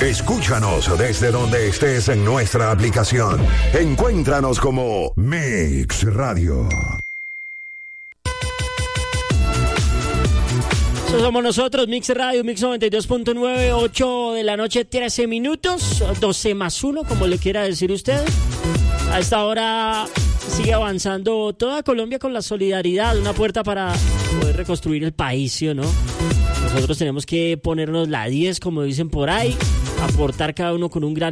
Escúchanos desde donde estés en nuestra aplicación. Encuéntranos como Mix Radio. Eso somos nosotros, Mix Radio, Mix 92.9, 8 de la noche, 13 minutos, 12 más 1, como le quiera decir usted. A esta hora sigue avanzando toda Colombia con la solidaridad, una puerta para poder reconstruir el país, ¿sí o no? Nosotros tenemos que ponernos la 10, como dicen por ahí, aportar cada uno con un gran